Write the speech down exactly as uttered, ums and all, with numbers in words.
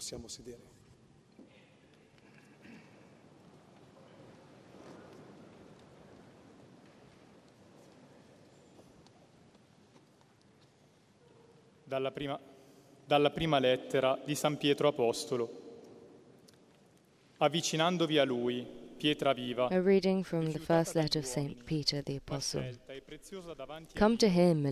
possiamo sedere. Dalla prima, dalla prima lettera di San Pietro Apostolo. Avvicinandovi a lui, pietra viva, A reading from the first letter of Saint Peter the Apostle. Come to him,